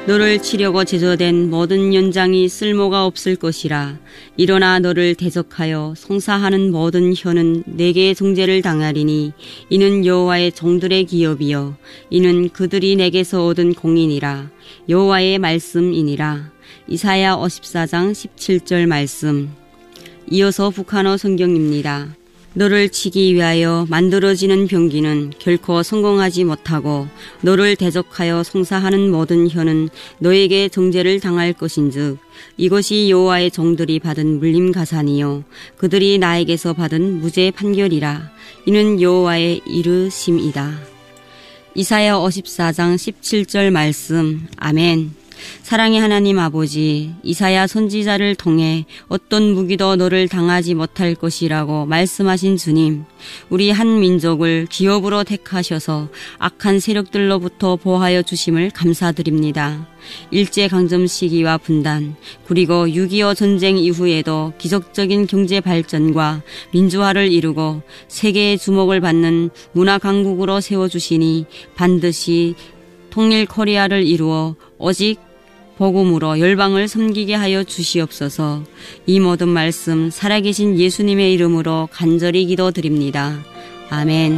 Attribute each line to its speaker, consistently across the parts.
Speaker 1: 너를 치려고 제조된 모든 연장이 쓸모가 없을 것이라. 일어나 너를 대적하여 송사하는 모든 혀는 내게 정죄를 당하리니 이는 여호와의 종들의 기업이요 이는 그들이 내게서 얻은 공인이라. 여호와의 말씀이니라. 이사야 54장 17절 말씀. 이어서 북한어 성경입니다. 너를 치기 위하여 만들어지는 병기는 결코 성공하지 못하고 너를 대적하여 송사하는 모든 혀는 너에게 정죄를 당할 것인즉 이것이 여호와의 종들이 받은 물림가산이요 그들이 나에게서 받은 무죄 판결이라. 이는 여호와의 이르심이다. 이사야 54장 17절 말씀. 아멘. 사랑의 하나님 아버지, 이사야 선지자를 통해 어떤 무기도 너를 당하지 못할 것이라고 말씀하신 주님, 우리 한 민족을 기업으로 택하셔서 악한 세력들로부터 보호하여 주심을 감사드립니다. 일제강점 시기와 분단, 그리고 6.25 전쟁 이후에도 기적적인 경제 발전과 민주화를 이루고 세계의 주목을 받는 문화 강국으로 세워주시니 반드시 통일 코리아를 이루어 오직 복음으로 열방을 섬기게 하여 주시옵소서. 이 모든 말씀 살아계신 예수님의 이름으로 간절히 기도드립니다. 아멘.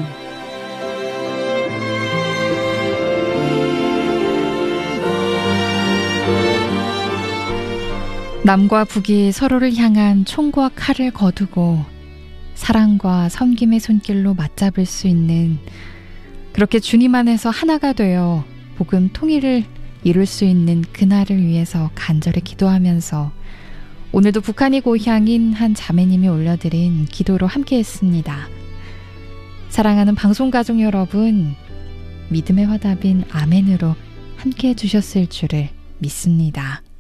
Speaker 2: 남과 북이 서로를 향한 총과 칼을 거두고 사랑과 섬김의 손길로 맞잡을 수 있는, 그렇게 주님 안에서 하나가 되어 복음 통일을 이룰 수 있는 그날을 위해서 간절히 기도하면서 오늘도 북한이 고향인 한 자매님이 올려드린 기도로 함께했습니다. 사랑하는 방송가족 여러분, 믿음의 화답인 아멘으로 함께해 주셨을 줄을 믿습니다.